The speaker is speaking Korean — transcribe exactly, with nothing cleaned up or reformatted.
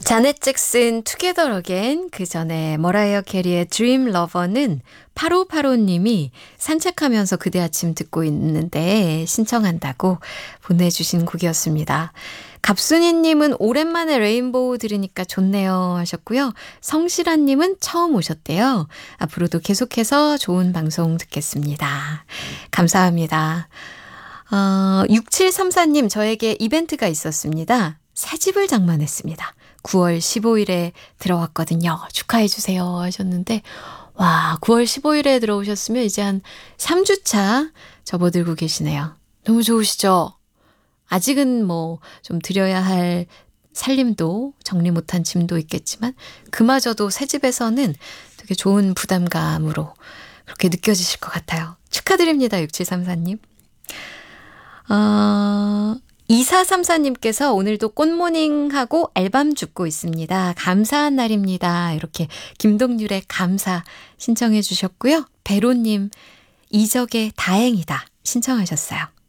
자넷 잭슨 투게더 어게인, 그 전에 머라이어 캐리의 드림 러버는 팔오팔오님이 산책하면서 그대 아침 듣고 있는데 신청한다고 보내주신 곡이었습니다. 갑순이님은 오랜만에 레인보우 들으니까 좋네요 하셨고요. 성실아님은 처음 오셨대요. 앞으로도 계속해서 좋은 방송 듣겠습니다. 감사합니다. 어, 육칠삼사님, 저에게 이벤트가 있었습니다. 새 집을 장만했습니다. 구월 십오일에 들어왔거든요. 축하해 주세요 하셨는데, 와, 구월 십오일에 들어오셨으면 이제 한 삼 주차 접어들고 계시네요. 너무 좋으시죠? 아직은 뭐 좀 드려야 할 살림도 정리 못한 짐도 있겠지만 그마저도 새 집에서는 되게 좋은 부담감으로 그렇게 느껴지실 것 같아요. 축하드립니다. 육칠삼사님. 어... 이사삼사님께서 오늘도 꽃모닝하고 앨범 줍고 있습니다. 감사한 날입니다. 이렇게 김동률의 감사 신청해 주셨고요. 배로님, 이적의 다행이다 신청하셨어요.